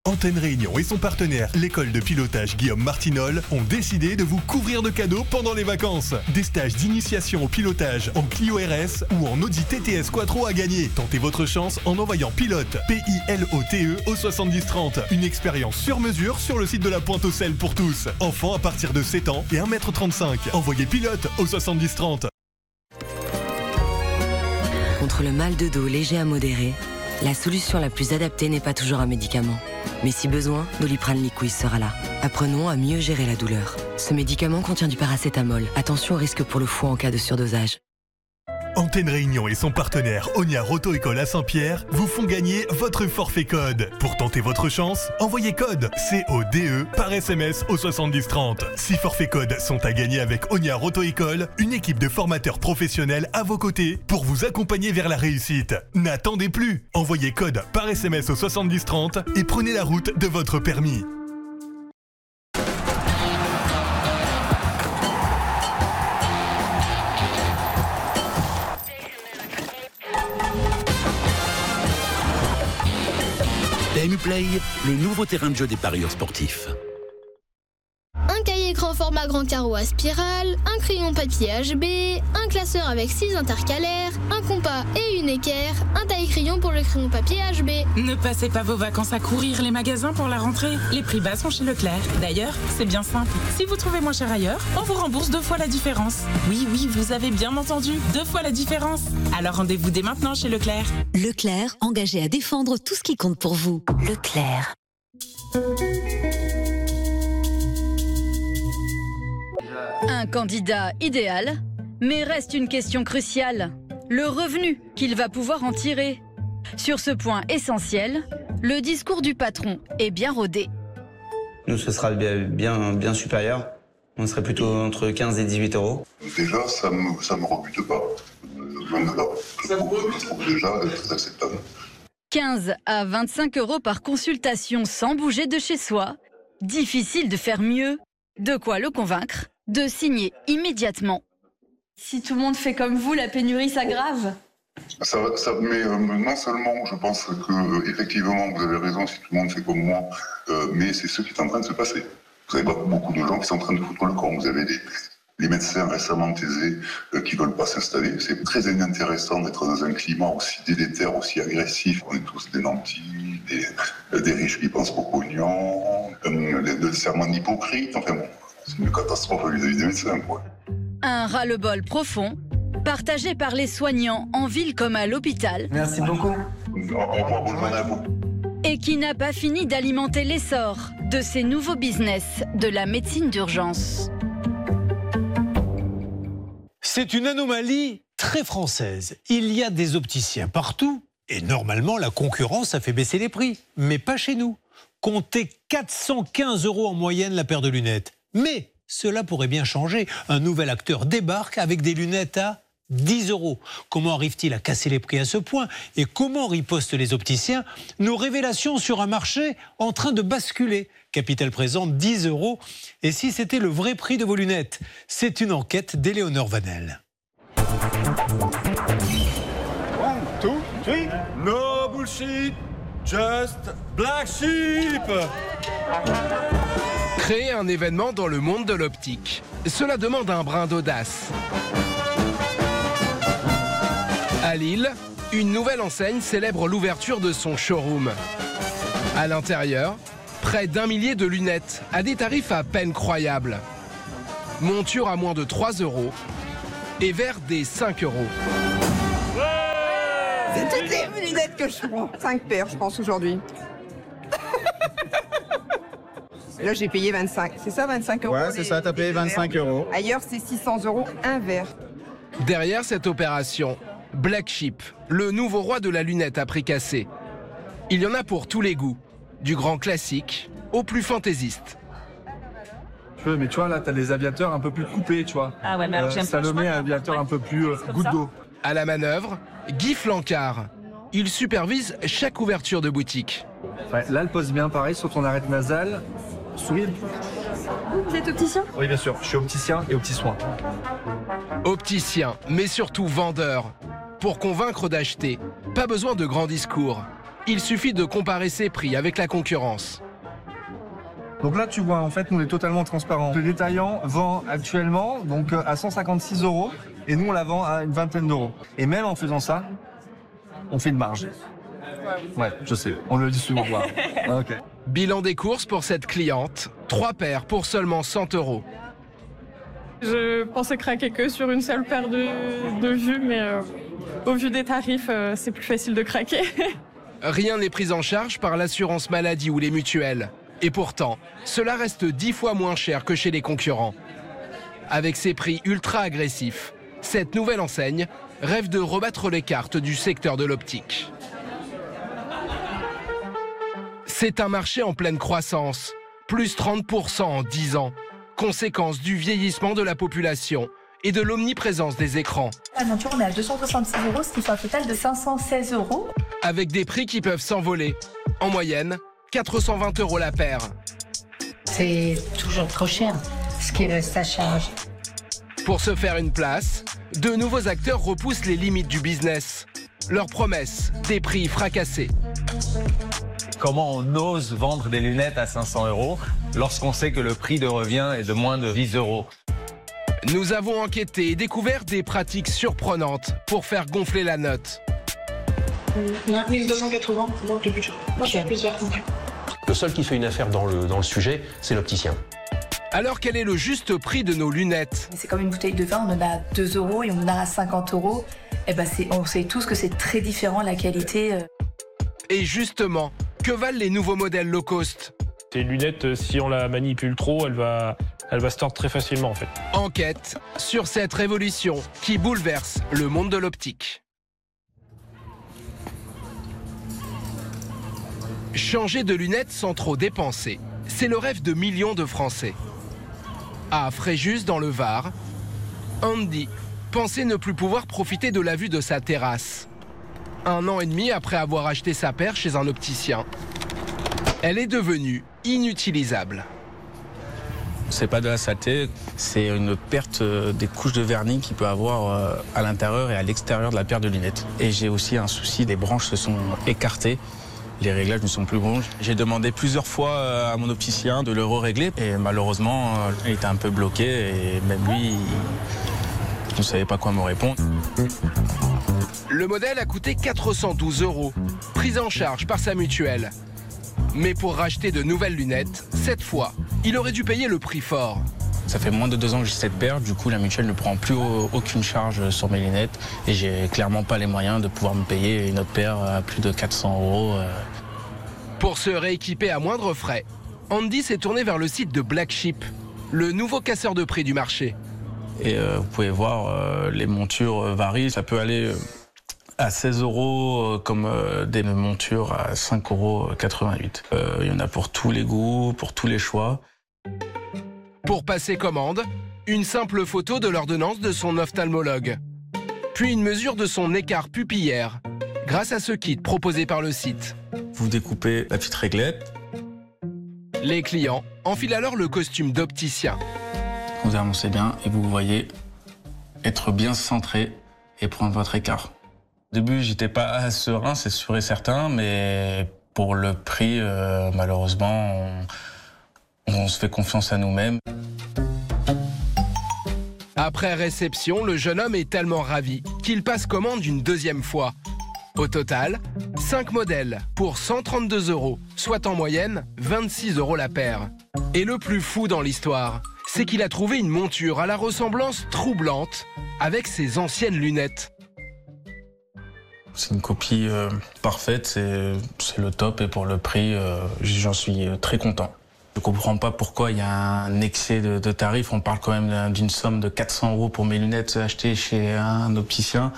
Antenne Réunion et son partenaire, l'école de pilotage Guillaume Martinol, ont décidé de vous couvrir de cadeaux pendant les vacances. Des stages d'initiation au pilotage en Clio RS ou en Audi TTS Quattro à gagner. Tentez votre chance en envoyant pilote, PILOTE au 7030. Une expérience sur mesure sur le site de la Pointe-aux-Celles pour tous. Enfants à partir de 7 ans et 1m35. Envoyez pilote au 7030. Contre le mal de dos léger à modéré, la solution la plus adaptée n'est pas toujours un médicament. Mais si besoin, Doliprane Liquid sera là. Apprenons à mieux gérer la douleur. Ce médicament contient du paracétamol. Attention au risque pour le foie en cas de surdosage. Antenne Réunion et son partenaire Ognard Auto-École à Saint-Pierre vous font gagner votre forfait code. Pour tenter votre chance, envoyez code CODE par SMS au 7030. 6 forfaits codes sont à gagner avec Ognard Auto-École, une équipe de formateurs professionnels à vos côtés pour vous accompagner vers la réussite. N'attendez plus. Envoyez code par SMS au 7030 et prenez la route de votre permis. PMU Play, le nouveau terrain de jeu des parieurs sportifs. Un cahier écran format grand carreau à spirale, un crayon papier HB, un classeur avec 6 intercalaires, un compas et une équerre, un taille-crayon pour le crayon papier HB. Ne passez pas vos vacances à courir les magasins pour la rentrée. Les prix bas sont chez Leclerc. D'ailleurs, c'est bien simple. Si vous trouvez moins cher ailleurs, on vous rembourse 2 fois la différence. Oui, vous avez bien entendu, 2 fois la différence. Alors rendez-vous dès maintenant chez Leclerc. Leclerc, engagé à défendre tout ce qui compte pour vous. Leclerc. Un candidat idéal, mais reste une question cruciale. Le revenu qu'il va pouvoir en tirer. Sur ce point essentiel, le discours du patron est bien rodé. Nous, ce sera bien supérieur. On serait plutôt entre 15 et 18 euros. Déjà, ça me rebute pas. Loin de là. Je trouve déjà très acceptable. 15 à 25 euros par consultation sans bouger de chez soi. Difficile de faire mieux. De quoi le convaincre de signer immédiatement. Si tout le monde fait comme vous, la pénurie s'aggrave. Mais non seulement, je pense que effectivement, vous avez raison, si tout le monde fait comme moi, mais c'est ce qui est en train de se passer. Vous avez beaucoup de gens qui sont en train de foutre le camp. Vous avez les médecins récemment taisés qui ne veulent pas s'installer. C'est très inintéressant d'être dans un climat aussi délétère, aussi agressif. On est tous des nantis, des riches qui pensent qu'au pognon, le serment d'hypocrite, enfin bon. C'est une catastrophe vis-à-vis des médecins, quoi. Un ras-le-bol profond, partagé par les soignants en ville comme à l'hôpital. Merci beaucoup. Au revoir, bonne journée à vous. Et qui n'a pas fini d'alimenter l'essor de ces nouveaux business de la médecine d'urgence. C'est une anomalie très française. Il y a des opticiens partout et normalement la concurrence a fait baisser les prix. Mais pas chez nous. Comptez 415 € en moyenne la paire de lunettes. Mais cela pourrait bien changer. Un nouvel acteur débarque avec des lunettes à 10 €. Comment arrive-t-il à casser les prix à ce point? Et comment ripostent les opticiens? Nos révélations sur un marché en train de basculer. Capital présente 10 €. Et si c'était le vrai prix de vos lunettes? C'est une enquête d'Éléonore Vanel. 1, 2, 3. No bullshit, just black sheep. Créer un événement dans le monde de l'optique, cela demande un brin d'audace. À Lille, une nouvelle enseigne célèbre l'ouverture de son showroom. À l'intérieur, près d'1 millier de lunettes à des tarifs à peine croyables. Monture à moins de 3 € et verre des 5 €. C'est toutes les lunettes que je prends. 5 paires, je pense, aujourd'hui. Là, j'ai payé 25. C'est ça, 25 €? Ouais, c'est ça, t'as payé 25 €. Ailleurs, c'est 600 € un verre. Derrière cette opération, Black Sheep, le nouveau roi de la lunette à prix cassé. Il y en a pour tous les goûts, du grand classique au plus fantaisiste. Mais tu vois, là, t'as des aviateurs un peu plus coupés, tu vois. Ah ouais, mais alors j'aime pas. Salomé, un aviateur un peu plus goutte d'eau. À la manœuvre, Guy Flancard. Il supervise chaque ouverture de boutique. Ouais, là, elle pose bien pareil sur ton arête nasale. Souris. Vous êtes opticien? Oui, bien sûr. Je suis opticien et opti-soin. Opticien, mais surtout vendeur. Pour convaincre d'acheter, pas besoin de grands discours. Il suffit de comparer ses prix avec la concurrence. Donc là, tu vois, en fait, nous, on est totalement transparent. Le détaillant vend actuellement donc à 156 € et nous, on la vend à une vingtaine d'euros. Et même en faisant ça, on fait une marge. Ouais, je sais, on le dit souvent. Okay. Bilan des courses pour cette cliente, 3 paires pour seulement 100 €. Je pensais craquer que sur une seule paire de vues, mais au vu des tarifs, c'est plus facile de craquer. Rien n'est pris en charge par l'assurance maladie ou les mutuelles. Et pourtant, cela reste 10 fois moins cher que chez les concurrents. Avec ses prix ultra agressifs, cette nouvelle enseigne rêve de rebattre les cartes du secteur de l'optique. C'est un marché en pleine croissance, plus 30% en 10 ans, conséquence du vieillissement de la population et de l'omniprésence des écrans. La monture, on est à 266 €, ce qui fait un total de 516 €. Avec des prix qui peuvent s'envoler. En moyenne, 420 € la paire. C'est toujours trop cher, ce qui reste à charge. Pour se faire une place, de nouveaux acteurs repoussent les limites du business. Leur promesse, des prix fracassés. Comment on ose vendre des lunettes à 500 € lorsqu'on sait que le prix de revient est de moins de 10 €? Nous avons enquêté et découvert des pratiques surprenantes pour faire gonfler la note. 1280, manque de budget. Le seul qui fait une affaire dans le sujet, c'est l'opticien. Alors quel est le juste prix de nos lunettes? C'est comme une bouteille de vin, on en a à 2 € et on en a à 50 €. Et ben on sait tous que c'est très différent la qualité. Et justement, que valent les nouveaux modèles low cost? Ces lunettes, si on la manipule trop, elle va se tordre très facilement en fait. Enquête sur cette révolution qui bouleverse le monde de l'optique. Changer de lunettes sans trop dépenser, c'est le rêve de millions de Français. À Fréjus, dans le Var, Andy pensait ne plus pouvoir profiter de la vue de sa terrasse. 1 an et demi après avoir acheté sa paire chez un opticien, elle est devenue inutilisable. C'est pas de la saleté, c'est une perte des couches de vernis qu'il peut avoir à l'intérieur et à l'extérieur de la paire de lunettes. Et j'ai aussi un souci, les branches se sont écartées. Les réglages ne sont plus bons. J'ai demandé plusieurs fois à mon opticien de le régler et malheureusement, il était un peu bloqué et même lui, il ne savait pas quoi me répondre. Le modèle a coûté 412 €, pris en charge par sa mutuelle. Mais pour racheter de nouvelles lunettes, cette fois, il aurait dû payer le prix fort. Ça fait moins de 2 ans que j'ai cette paire, du coup la mutuelle ne prend plus aucune charge sur mes lunettes et j'ai clairement pas les moyens de pouvoir me payer une autre paire à plus de 400 €. Pour se rééquiper à moindre frais, Andy s'est tourné vers le site de Black Sheep, le nouveau casseur de prix du marché. Et vous pouvez voir, les montures varient, ça peut aller à 16 € comme des montures à 5,88 €. Il y en a pour tous les goûts, pour tous les choix. Pour passer commande, une simple photo de l'ordonnance de son ophtalmologue. Puis une mesure de son écart pupillaire, grâce à ce kit proposé par le site. Vous découpez la petite réglette. Les clients enfilent alors le costume d'opticien. Vous avancez bien et vous voyez être bien centré et prendre votre écart. Au début, j'étais pas serein, c'est sûr et certain, mais pour le prix, malheureusement, on se fait confiance à nous-mêmes. Après réception, le jeune homme est tellement ravi qu'il passe commande une deuxième fois. Au total, 5 modèles pour 132 €, soit en moyenne 26 € la paire. Et le plus fou dans l'histoire, c'est qu'il a trouvé une monture à la ressemblance troublante avec ses anciennes lunettes. C'est une copie parfaite, c'est le top et pour le prix, j'en suis très content. Je ne comprends pas pourquoi il y a un excès de tarifs. On parle quand même d'une somme de 400 € pour mes lunettes achetées chez un opticien.